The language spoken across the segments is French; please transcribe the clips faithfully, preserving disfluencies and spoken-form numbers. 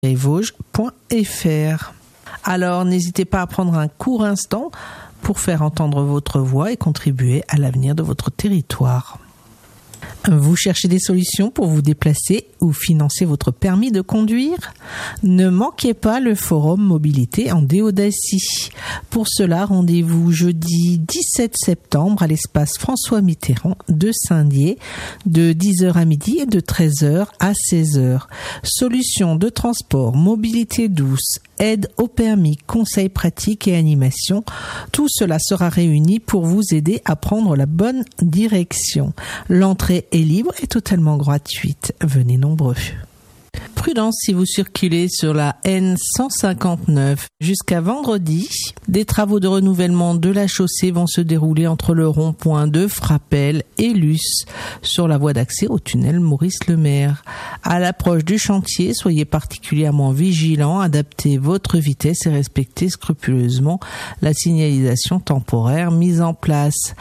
vosges point f r. Alors n'hésitez pas à prendre un court instant pour faire entendre votre voix et contribuer à l'avenir de votre territoire. Vous cherchez des solutions pour vous déplacer ou financer votre permis de conduire ? Ne manquez pas le forum mobilité en Déodacie. Pour cela, rendez-vous jeudi dix-sept septembre à l'espace François Mitterrand de Saint-Dié de dix heures à midi et de treize heures à seize heures. Solutions de transport, mobilité douce, aide au permis, conseils pratiques et animation. Tout cela sera réuni pour vous aider à prendre la bonne direction. L'entrée est libre et totalement gratuite. Venez nombreux. Prudence si vous circulez sur la N cent cinquante-neuf. Jusqu'à vendredi, des travaux de renouvellement de la chaussée vont se dérouler entre le rond-point de Frappel et Luce sur la voie d'accès au tunnel Maurice-Lemaire. À l'approche du chantier, soyez particulièrement vigilants, adaptez votre vitesse et respectez scrupuleusement la signalisation temporaire mise en place.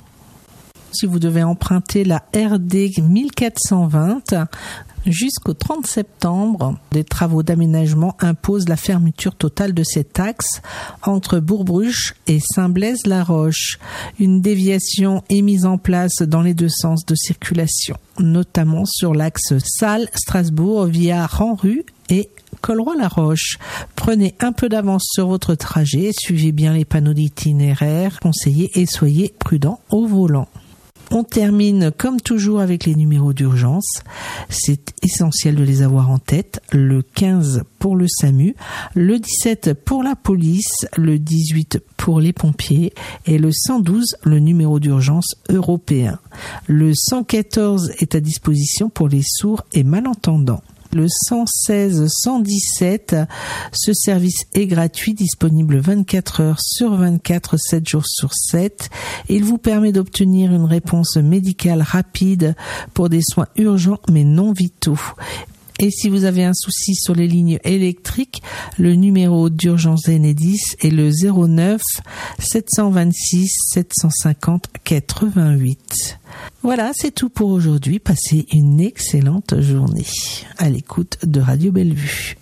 Si vous devez emprunter la R D mille quatre cent vingt, jusqu'au trente septembre, des travaux d'aménagement imposent la fermeture totale de cet axe entre Bourg-Bruche et Saint-Blaise-la-Roche. Une déviation est mise en place dans les deux sens de circulation, notamment sur l'axe Salles-Strasbourg via Ranru et Colroy-la-Roche. Prenez un peu d'avance sur votre trajet, suivez bien les panneaux d'itinéraire conseillés et soyez prudents au volant. On termine comme toujours avec les numéros d'urgence. C'est essentiel de les avoir en tête. Le quinze pour le SAMU, le dix-sept pour la police, le dix-huit pour les pompiers et le cent douze, le numéro d'urgence européen. Le cent quatorze est à disposition pour les sourds et malentendants. Le cent seize cent dix-sept, ce service est gratuit, disponible vingt-quatre heures sur vingt-quatre, sept jours sur sept. Il vous permet d'obtenir une réponse médicale rapide pour des soins urgents mais non vitaux. Et si vous avez un souci sur les lignes électriques, le numéro d'urgence Enedis est le zéro neuf sept cent vingt-six sept cent cinquante quatre-vingt-huit. Voilà, c'est tout pour aujourd'hui. Passez une excellente journée à l'écoute de Radio Bellevue.